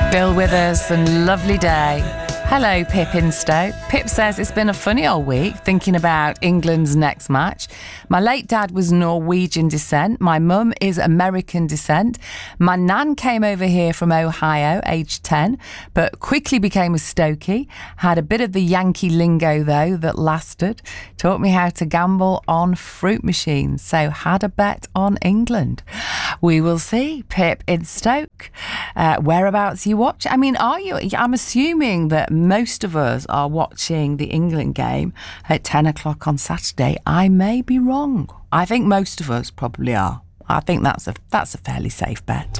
Bill Withers and Lovely Day. Hello, Pip in Stoke. Pip says it's been a funny old week thinking about England's next match. My late dad was Norwegian descent. My mum is American descent. My nan came over here from Ohio, aged 10, but quickly became a Stokey. Had a bit of the Yankee lingo, though, that lasted. Taught me how to gamble on fruit machines, so had a bet on England. We will see, Pip in Stoke. Whereabouts you watch? I mean, are you? I'm assuming that most of us are watching the England game at 10 o'clock on Saturday. I may be wrong. I think most of us probably are. I think that's a fairly safe bet.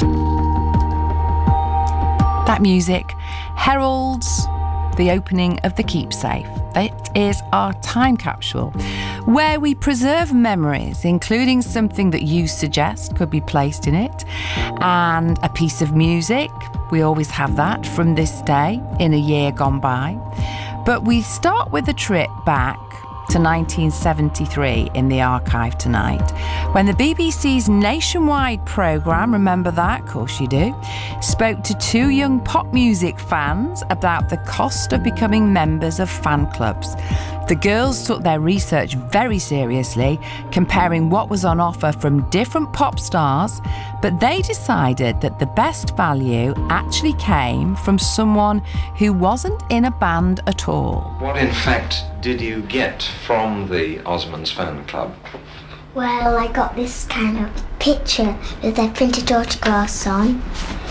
That music heralds the opening of the Keepsafe. It is our time capsule where we preserve memories, including something that you suggest could be placed in it, and a piece of music. We always have that from this day in a year gone by. But we start with a trip back to 1973 in the archive tonight, when the BBC's nationwide programme, remember that, of course you do, spoke to two young pop music fans about the cost of becoming members of fan clubs. The girls took their research very seriously, comparing what was on offer from different pop stars, but they decided that the best value actually came from someone who wasn't in a band at all. What, in fact, did you get from the Osmonds fan club? Well, I got this kind of picture with their printed autographs on.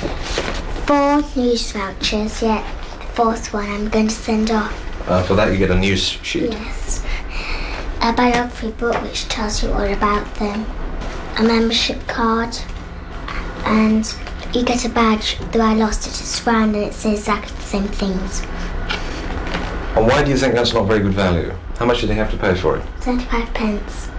4 news vouchers, the 4th one I'm going to send off. For that you get a news sheet? Yes. A biography book which tells you all about them. A membership card. And you get a badge, though I lost it. It's round and it says exactly the same things. And why do you think that's not very good value? How much did they have to pay for it? 75 pence.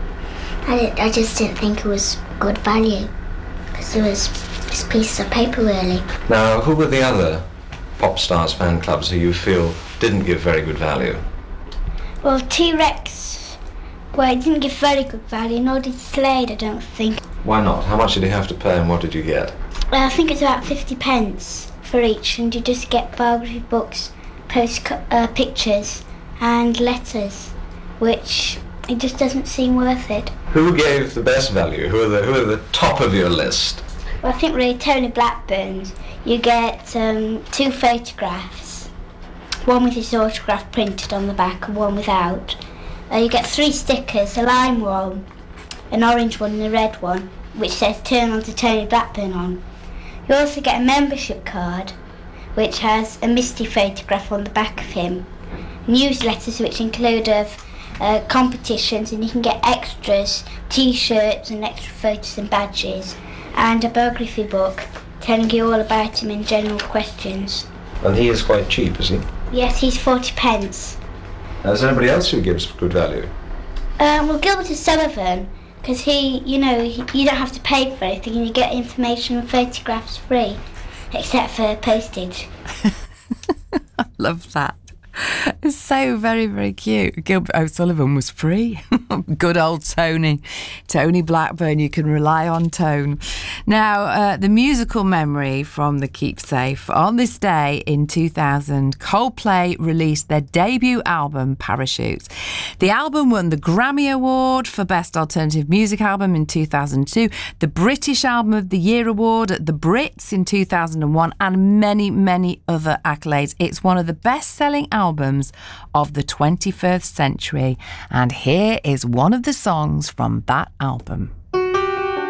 I just didn't think it was good value. Because it was just pieces of paper, really. Now, who were the other pop stars fan clubs who you feel didn't give very good value? Well, T-Rex, well, it didn't give very good value, nor did Slade, I don't think. Why not? How much did you have to pay and what did you get? Well, I think it's about 50 pence for each, and you just get biography books, pictures and letters, which it just doesn't seem worth it. Who gave the best value? Who are the top of your list? Well, I think really Tony Blackburn's. You get 2 photographs, one with his autograph printed on the back and one without. You get 3 stickers, a lime one, an orange one and a red one, which says "Turn on to Tony Blackburn" on. You also get a membership card, which has a misty photograph on the back of him, newsletters which include competitions, and you can get extras, t-shirts and extra photos and badges, and a biography book telling you all about him in general questions. And he is quite cheap, is he? Yes, he's 40 pence. Now, is there anybody else who gives good value? Well, Gilbert O'Sullivan, because you don't have to pay for anything and you get information and photographs free, except for postage. I love that. It's so very, very cute. Gilbert O'Sullivan was free. Good old Tony Blackburn. You can rely on Tone. Now, the musical memory from the Keepsafe. On this day in 2000, Coldplay released their debut album, Parachutes. The album won the Grammy Award for Best Alternative Music Album in 2002, the British Album of the Year Award at the Brits in 2001, and many, many other accolades. It's one of the best-selling albums of the 21st century, and here is one of the songs from that album.